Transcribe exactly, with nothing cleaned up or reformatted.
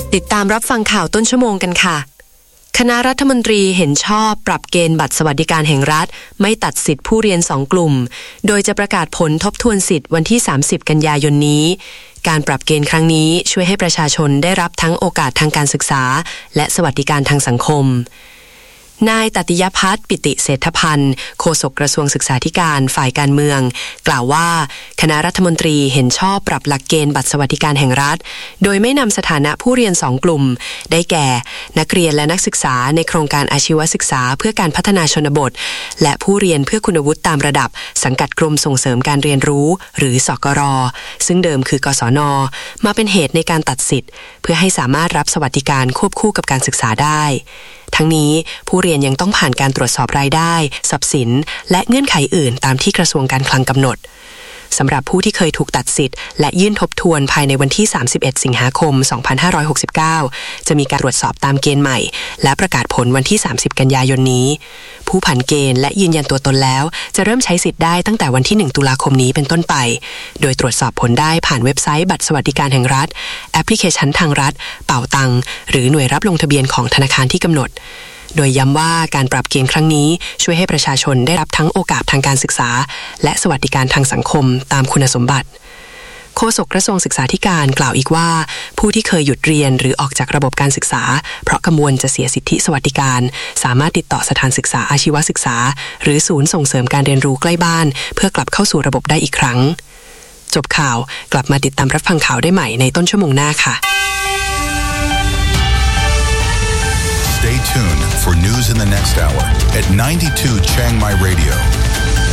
ติดตามรับฟังข่าวต้นชั่วโมงกันค่ะคณะรัฐมนตรีเห็นชอบปรับเกณฑ์บัตรสวัสดิการแห่งรัฐไม่ตัดสิทธิผู้เรียนสองกลุ่มโดยจะประกาศผลทบทวนสิทธิ์วันที่สามสิบกันยายนนี้การปรับเกณฑ์ครั้งนี้ช่วยให้ประชาชนได้รับทั้งโอกาสทางการศึกษาและสวัสดิการทางสังคมนายตติยพัฒน์ปิติเศรษฐพันธ์โฆษกกระทรวงศึกษาธิการฝ่ายการเมืองกล่าวว่าคณะรัฐมนตรีเห็นชอบปรับหลักเกณฑ์บัตรสวัสดิการแห่งรัฐโดยไม่นำสถานะผู้เรียนสองกลุ่มได้แก่นักเรียนและนักศึกษาในโครงการอาชีวศึกษาเพื่อการพัฒนาชนบทและผู้เรียนเพื่อคุณวุฒิตามระดับสังกัดกรมส่งเสริมการเรียนรู้หรือสกร.ซึ่งเดิมคือกศน.มาเป็นเหตุในการตัดสิทธิ์เพื่อให้สามารถรับสวัสดิการควบคู่กับการศึกษาได้ทั้งนี้ผู้เรียนยังต้องผ่านการตรวจสอบรายได้ทรัพย์สินและเงื่อนไขอื่นตามที่กระทรวงการคลังกำหนดสำหรับผู้ที่เคยถูกตัดสิทธิ์และยื่นทบทวนภายในวันที่สามสิบเอ็ดสิงหาคมสองพันห้าร้อยหกสิบเก้าจะมีการตรวจสอบตามเกณฑ์ใหม่และประกาศผลวันที่สามสิบกันยายนนี้ผู้ผ่านเกณฑ์และยืนยันตัวตนแล้วจะเริ่มใช้สิทธิ์ได้ตั้งแต่วันที่หนึ่งตุลาคมนี้เป็นต้นไปโดยตรวจสอบผลได้ผ่านเว็บไซต์บัตรสวัสดิการแห่งรัฐแอปพลิเคชันทางรัฐเป๋าตังหรือหน่วยรับลงทะเบียนของธนาคารที่กำหนดโดยย้ำว่าการปรับเกณฑ์ครั้งนี้ช่วยให้ประชาชนได้รับทั้งโอกาสทางการศึกษาและสวัสดิการทางสังคมตามคุณสมบัติโฆษกกระทรวงศึกษาธิการกล่าวอีกว่าผู้ที่เคยหยุดเรียนหรือออกจากระบบการศึกษาเพราะกังวลจะเสียสิทธิสวัสดิการสามารถติดต่อสถานศึกษาอาชีวศึกษาหรือศูนย์ส่งเสริมการเรียนรู้ใกล้บ้านเพื่อกลับเข้าสู่ระบบได้อีกครั้งจบข่าวกลับมาติดตามรับฟังข่าวได้ใหม่ในต้นชั่วโมงหน้าค่ะ Stay tuned for news in the next hour at ninety-two Chiang Mai Radio.